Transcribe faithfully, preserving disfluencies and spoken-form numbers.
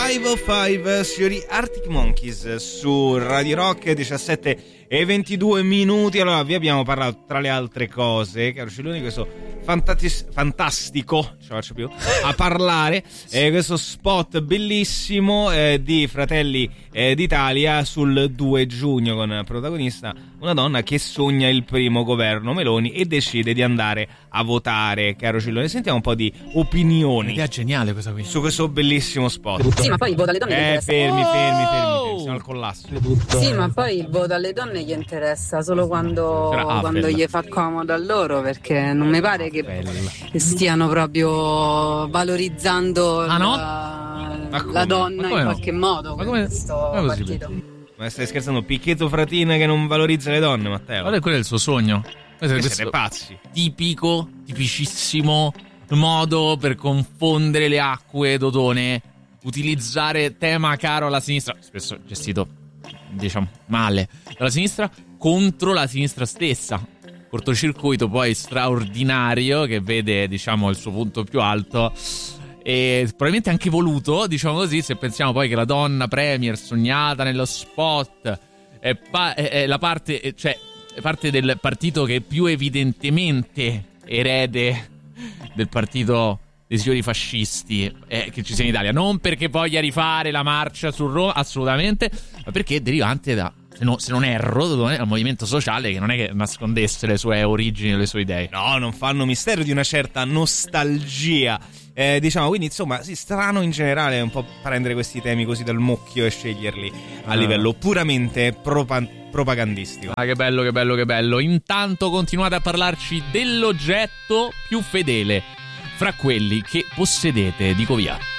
cinque signori Arctic Monkeys su Radio Rock, diciassette e ventidue minuti. Allora, vi abbiamo parlato, tra le altre cose, caro Celloni, questo fantatis- fantastico, ce la faccio più a parlare, eh, questo spot bellissimo eh, di Fratelli eh, d'Italia sul due giugno, con protagonista una donna che sogna il primo governo Meloni e decide di andare a votare. Caro Celloni, sentiamo un po' di opinioni. Un'idea geniale questa qui. Su questo bellissimo spot. Sì, ma poi il voto alle donne Eh, gli fermi, interessa. fermi, fermi, fermi, siamo al collasso. Sì, ma poi il voto alle donne gli interessa solo quando, Ah, quando bella. gli fa comodo a loro, perché non mi pare che stiano proprio valorizzando Ah, no? la, Ma come? la donna Ma come in no? qualche modo. Ma come- questo come è possibile? partito. Ma stai scherzando? Picchetto Fratina che non valorizza le donne, Matteo? Guarda, quello è il suo sogno. Questo è Voi questo siete pazzi. tipico, tipicissimo modo per confondere le acque d'Odone. Utilizzare tema caro alla sinistra, spesso gestito, diciamo, male dalla sinistra, contro la sinistra stessa. Cortocircuito poi straordinario che vede, diciamo, il suo punto più alto, e probabilmente anche voluto, diciamo così, se pensiamo poi che la donna premier sognata nello spot è, pa- è, è la parte, è- cioè è parte del partito che è più evidentemente erede del partito dei signori fascisti eh, che ci sia in Italia, non perché voglia rifare la marcia su Roma, assolutamente, ma perché è derivante da, se, no, se non erro, da un movimento sociale che non è che nascondesse le sue origini e le sue idee. No, non fanno mistero di una certa nostalgia. Eh, diciamo, quindi insomma, sì, strano in generale un po' prendere questi temi così dal mucchio e sceglierli a Ah. livello puramente propa- propagandistico. Ah, che bello, che bello, che bello. Intanto continuate a parlarci dell'oggetto più fedele fra quelli che possedete. Dico via.